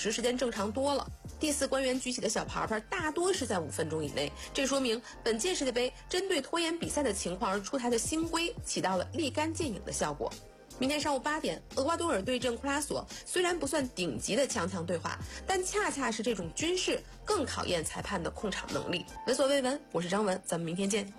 时时间正常多了。第4官员举起的小牌牌大多是在5分钟以内，这说明本届世界杯针对拖延比赛的情况而出台的新规起到了立竿见影的效果。明天上午8点，厄瓜多尔对阵库拉索，虽然不算顶级的强对话，但恰恰是这种军事更考验裁判的控场能力。闻所未闻，我是张文，咱们明天见。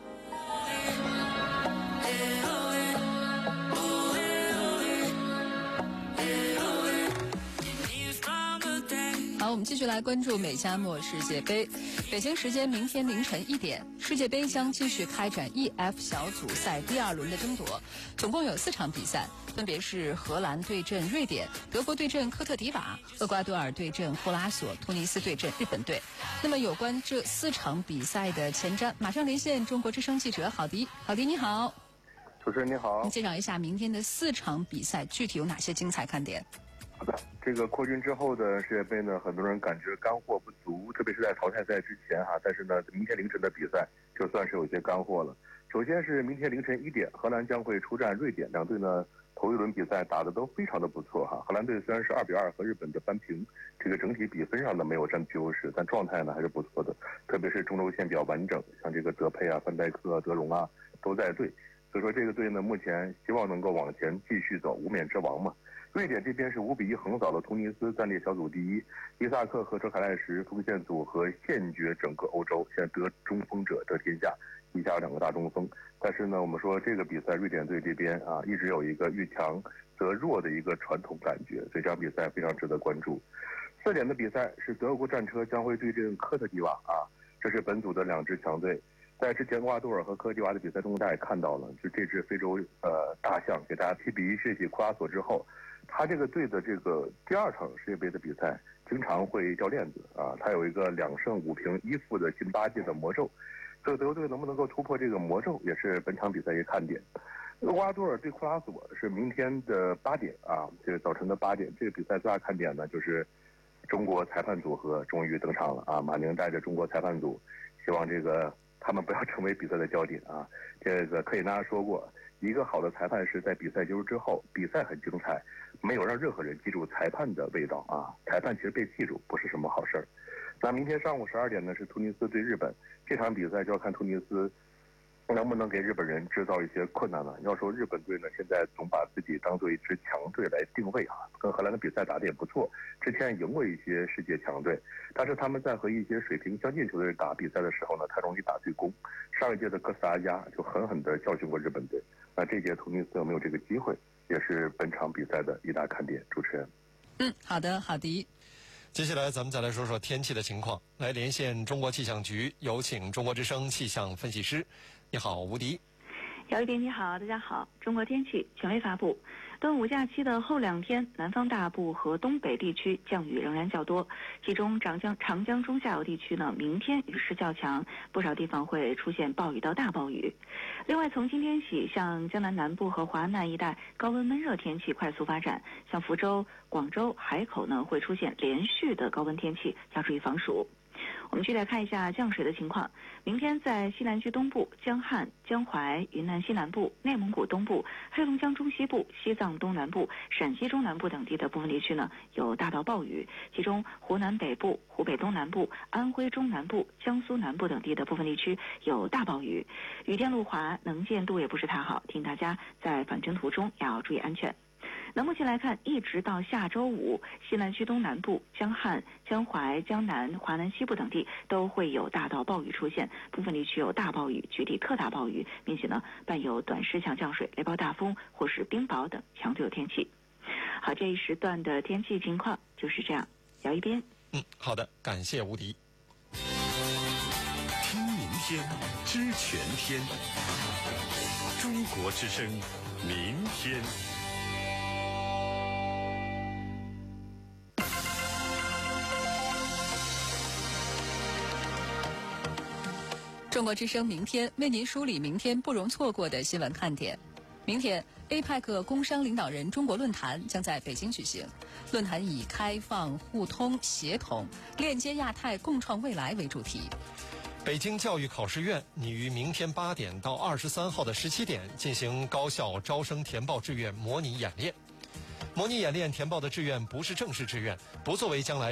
好，我们继续来关注美加墨世界杯。北京时间明天凌晨1点，世界杯将继续开展 E、F 小组赛第2轮的争夺，总共有4场比赛，分别是荷兰对阵瑞典、德国对阵科特迪瓦、厄瓜多尔对阵库拉索、突尼斯对阵日本队。那么有关这4场比赛的前瞻，马上连线中国之声记者郝迪。郝迪你好。 主持人你好。 你介绍一下明天的4场比赛具体有哪些精彩看点？ 好的，这个扩军之后的世界杯呢，很多人感觉干货不足，特别是在淘汰赛之前哈。但是呢，明天凌晨的比赛就算是有些干货了。首先是明天凌晨1点，荷兰将会出战瑞典，两队呢头一轮比赛打得都非常的不错哈。荷兰队虽然是2-2和日本的扳平，这个整体比分上呢没有占据优势，但状态呢还是不错的，特别是中轴线比较完整，像这个德佩啊、范戴克、德容啊都在队，所以说这个队呢目前希望能够往前继续走，无冕之王嘛。瑞典这边是5-1横扫了突尼斯，暂列小组第一。伊萨克和哲凯赖什锋线组合现绝整个欧洲，现在得中锋者得天下，一下有2个大中锋。但是呢，我们说这个比赛瑞典队这边啊，一直有一个遇强则弱的一个传统感觉，所以这场比赛非常值得关注。4点的比赛是德国战车将会对阵科特迪瓦啊，这是本组的2支强队。在之前厄瓜多尔和科特迪瓦的比赛中，大家也看到了，就这支非洲大象给大家7-1血洗库拉索之后，他这个队的这个第2场世界杯的比赛经常会掉链子啊，他有一个2胜5平1负的进8届的魔咒，所以德国队能不能够突破这个魔咒，也是本场比赛一个看点。厄瓜多尔对库拉索是明天的8点啊，这个早晨的8点。这个比赛最大看点呢，就是中国裁判组合终于登场了啊！马宁带着中国裁判组，希望这个他们不要成为比赛的焦点啊。这个科里纳说过，一个好的裁判是在比赛结束之后，比赛很精彩，没有让任何人记住裁判的味道啊！裁判其实被记住不是什么好事儿。那明天上午12点呢是突尼斯对日本，这场比赛就要看突尼斯能不能给日本人制造一些困难了。要说日本队呢，现在总把自己当做一支强队来定位啊，跟荷兰的比赛打得也不错，之前赢过一些世界强队，但是他们在和一些水平相近球队打比赛的时候呢，太容易打对攻。上一届的哥斯达黎加就狠狠地教训过日本队，那这届突尼斯有没有这个机会，也是本场比赛的一大看点。主持人， 好的，郝迪。 接下来咱们再来说说天气的情况，来连线中国气象局，有请中国之声气象分析师。你好，吴迪。 姚一斌你好，大家好。中国天气权威发布，端午假期的后2天，南方大部和东北地区降雨仍然较多，其中长江中下游地区呢，明天雨势较强，不少地方会出现暴雨到大暴雨。另外，从今天起，像江南南部和华南一带高温闷热天气快速发展，像福州、广州、海口呢会出现连续的高温天气，要注意防暑。我们继续来看一下降水的情况。明天在西南区东部、江汉、江淮、云南西南部、内蒙古东部、黑龙江中西部、西藏东南部、陕西中南部等地的部分地区呢有大到暴雨，其中湖南北部、湖北东南部、安徽中南部、江苏南部等地的部分地区有大暴雨，雨天路滑，能见度也不是太好，提醒大家在返程途中要注意安全。那目前来看，一直到下周5，西南区东南部、江汉、江淮、江南、华南西部等地都会有大到暴雨出现，部分地区有大暴雨，局地特大暴雨，并且呢伴有短时强降水、雷暴大风或是冰雹等强对流天气。好，这一时段的天气情况就是这样。姚一边。 好的，感谢吴迪。 听明天，知全天。中国之声，明天。 中国之声明天为您梳理明天不容错过的新闻看点。明天 APEC 工商领导人中国论坛将在北京举行，论坛以开放、互通、协同、链接亚太、共创未来为主题。 北京教育考试院拟于明天8点到23号的17点进行高校招生填报志愿模拟演练。模拟演练填报的志愿不是正式志愿，不作为将来